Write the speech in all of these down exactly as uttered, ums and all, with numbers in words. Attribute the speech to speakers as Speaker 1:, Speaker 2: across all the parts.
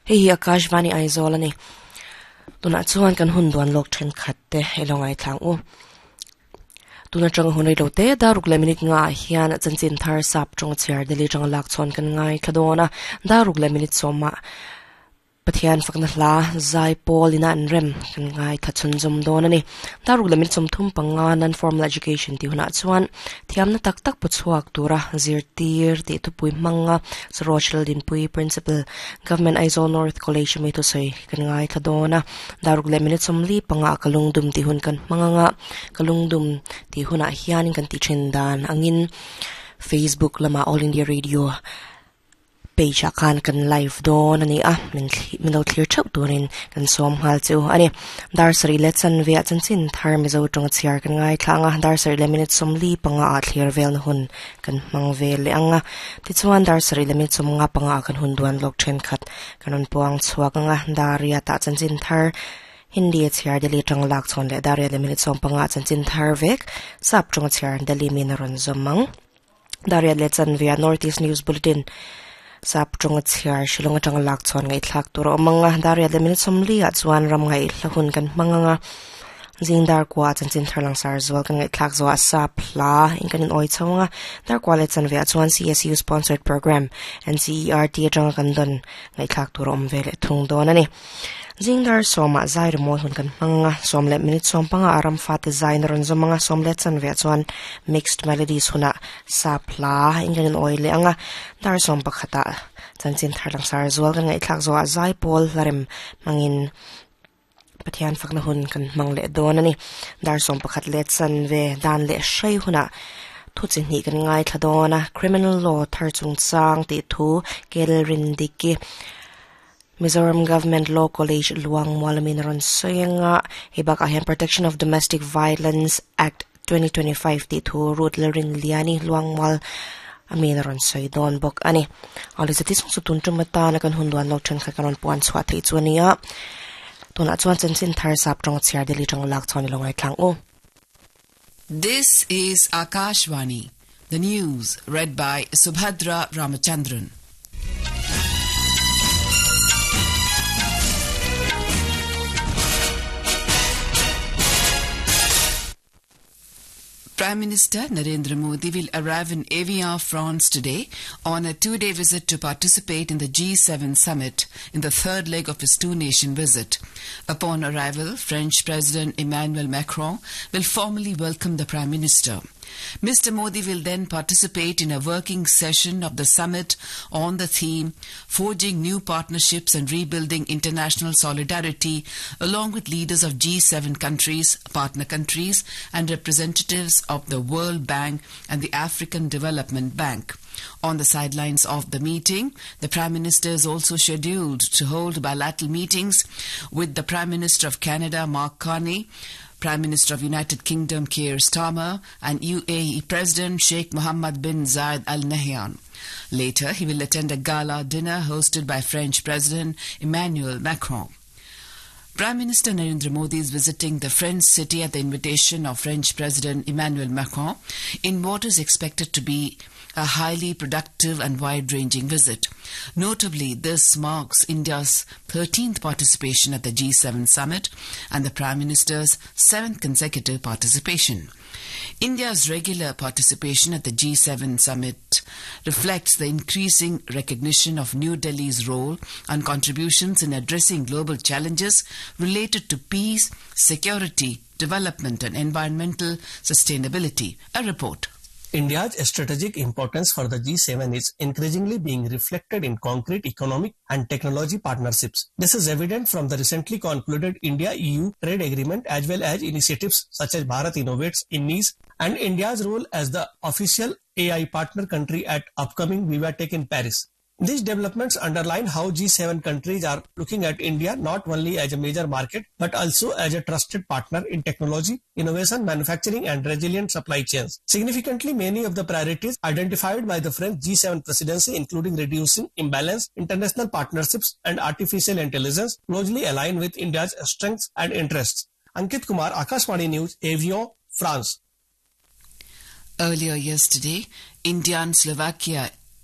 Speaker 1: Hei Akashvani Aizolani. Tuna chuan kan hunduan lok then khatte elongai thlang u. Tuna chang hunai lote daruk le minute nga hian chanchin thar sap chong chiar deli chang lak chon kan ngai thadona daruk le minute soma pathian fakna hla zai pol ina an rem kan ngai thachun zum don ani daruk le minute som thum panga non formal education ti huna chuan thiamna tak tak puchuak tura zirtir ti tu pui manga srochal din pui principal government Aizol North College me to say kan ngai thadona daruk le minute som li panga kalungdum ti hun kan manga nga kalungdum ti huna hian kan ti chendan angin Facebook lama All India Radio page akan kan live don ani a min min lo clear chap turin kan som hal chu ani dar sari letsan ve chanchin thar mi zo tong chiar kan ngai thlanga dar sari le minute som li panga a clear vel na hun kan mang vel le anga ti chuan dar sari le minute som nga panga kan hun duan lok then khat kanon puang chuak anga daria ta chanchin thar Hindi chiar deli tang lak chon le daria le minute som panga chanchin thar vek sap tong chiar deli min ron zomang daria letsan via Northeast News Bulletin sap chunga chiar shilonga chang lak chon ngai thlak tur omanga daria de min somli a chuan ram ngai hlahun kan manganga zingdar kwa chanchin tharlang sar zwal kan ngai thlak zo asa phla inkan oi chawanga dar kwale chan ve chuan C S U sponsored program and C E R T chang kan don ngai thlak tur om vele thung don ani zingdar soma zair mo hun kan manga somle minute som panga aram fat design ron zomanga somle chan ve chuan mixed melodies huna sa phla ingan oi le anga dar som pakhata chanchin tharlang sar zwal kan ngai thlak zo a zai pol larem mangin pathian fakna hun kan mangle don ani dar som pakhat le chan ve dan le shai huna thu chin hi kan ngai thadona criminal law thar chung chang ti thu kel rin dikki Mizoram Government Law College Luang Mwalamin ron soyanga hibak ahian Protection of Domestic Violence Act twenty twenty-five ti thu root lerin liani Luang Mwal amin ron soy don bok ani alizatis sutun tumata na kan hunduan lok chen khakaron puan chwa thei chuania tuna chuan chanchin thar sap tong chiar deli tong lak chon longai thlang o.
Speaker 2: This is Akashvani, the news read by Subhadra Ramachandran. Prime Minister Narendra Modi will arrive in Evian, France today on a two-day visit to participate in the G seven summit in the third leg of his two-nation visit. Upon arrival, French President Emmanuel Macron will formally welcome the Prime Minister. Mister Modi will then participate in a working session of the summit on the theme Forging New Partnerships and Rebuilding International Solidarity, along with leaders of G seven countries, partner countries, and representatives of the World Bank and the African Development Bank. On the sidelines of the meeting, the Prime Minister is also scheduled to hold bilateral meetings with the Prime Minister of Canada, Mark Carney, Prime Minister of United Kingdom Keir Starmer, and U A E President Sheikh Mohammed bin Zayed Al Nahyan. Later, he will attend a gala dinner hosted by French President Emmanuel Macron. Prime Minister Narendra Modi is visiting the French city at the invitation of French President Emmanuel Macron in what is expected to be a highly productive and wide-ranging visit. Notably, this marks India's thirteenth participation at the G seven summit and the Prime Minister's seventh consecutive participation. India's regular participation at the G seven summit reflects the increasing recognition of New Delhi's role and contributions in addressing global challenges related to peace, security, development and environmental sustainability. A report.
Speaker 3: India's strategic importance for the G seven is increasingly being reflected in concrete economic and technology partnerships. This is evident from the recently concluded India-E U trade agreement as well as initiatives such as Bharat Innovates in Nice and India's role as the official A I partner country at upcoming VivaTech in Paris. These developments underline how G seven countries are looking at India not only as a major market but also as a trusted partner in technology, innovation, manufacturing and resilient supply chains. Significantly, many of the priorities identified by the French G seven presidency, including reducing imbalance, international partnerships and artificial intelligence, closely align with India's strengths and interests. Ankit Kumar, Akashvani News, Evian, France.
Speaker 2: Earlier yesterday, India and Slovakia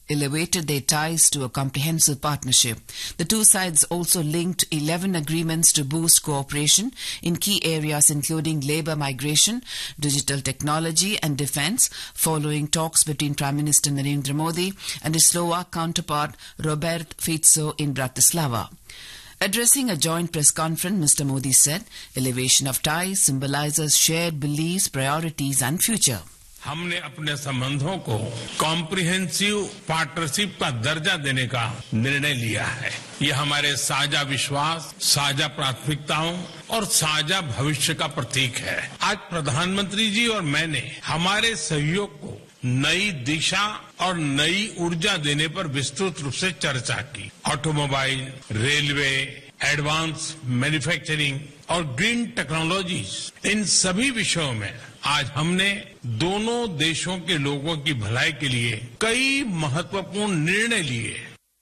Speaker 2: elevated their ties to a comprehensive partnership. The two sides also linked eleven agreements to boost cooperation in key areas including labour migration, digital technology and defence, following talks between Prime Minister Narendra Modi and his Slovak counterpart Robert Fico in Bratislava. Addressing a joint press conference, Mister Modi said, elevation of ties symbolizes shared beliefs, priorities and future.
Speaker 4: हमने अपने संबंधों को comprehensive partnership का दर्जा देने का निर्णय लिया है। ये हमारे साझा विश्वास, साझा प्राथमिकताओं और साझा भविष्य का प्रतीक है। आज प्रधानमंत्री जी और मैंने हमारे सहयोग को नई दिशा और नई ऊर्जा देने पर विस्तृत रूप से चर्चा की। ऑटोमोबाइल, रेलवे, एडवांस मैन्युफैक्चरिंग और ग्रीन टेक्नोलॉजीज, इन सभी विषयों में आज हमने दोनों देशों के लोगों की भलाई के लिए कई महत्वपूर्ण निर्णय लिए।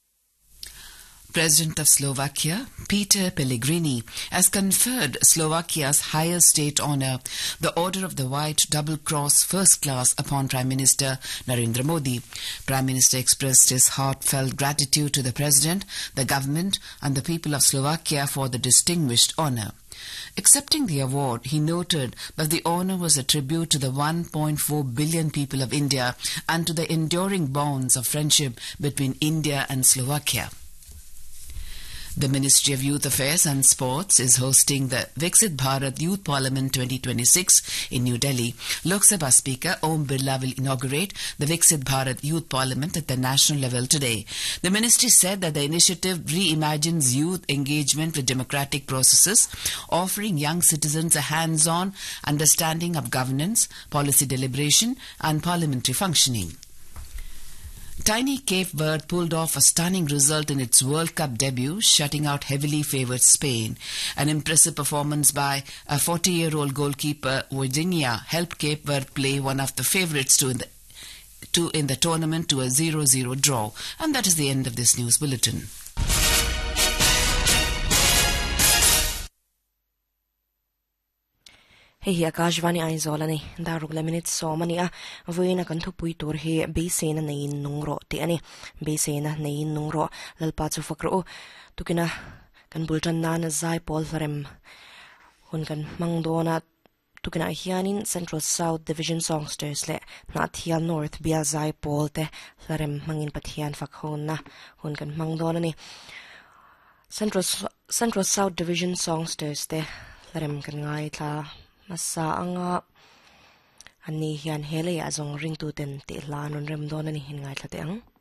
Speaker 2: President of Slovakia, Peter Pellegrini, has conferred Slovakia's highest state honour, the Order of the White Double Cross First Class, upon Prime Minister Narendra Modi. Prime Minister expressed his heartfelt gratitude to the President, the government and the people of Slovakia for the distinguished honour. Accepting the award, he noted that the honour was a tribute to the one point four billion people of India and to the enduring bonds of friendship between India and Slovakia. The Ministry of Youth Affairs and Sports is hosting the Viksit Bharat Youth Parliament twenty twenty-six in New Delhi. Lok Sabha Speaker Om Birla will inaugurate the Viksit Bharat Youth Parliament at the national level today. The ministry said that the initiative reimagines youth engagement with democratic processes, offering young citizens a hands-on understanding of governance, policy deliberation and parliamentary functioning. Tiny Cape Verde pulled off a stunning result in its World Cup debut, shutting out heavily favoured Spain. An impressive performance by a forty-year-old goalkeeper, Virginia, helped Cape Verde play one of the favourites to in the, to in the tournament to a zero zero draw. And that is the end of this news bulletin.
Speaker 1: Hei Akashvani Aizola ni darug la minute so mani a vuina kan thu pui tur he besena nei nungro te ani besena nei nungro lalpa chu fakro tukina kan bultan nan zai pol farem hun kan mangdona tukina hianin Central South Division Songsters le Nathial North bia zai pol te farem mangin pathian fakhon na hun kan mangdona ni Central Central South Division Songsters te farem kan ngai tla masa anga ani hian hele azong ring tu ten te la non rem don ani hin ngai thate ang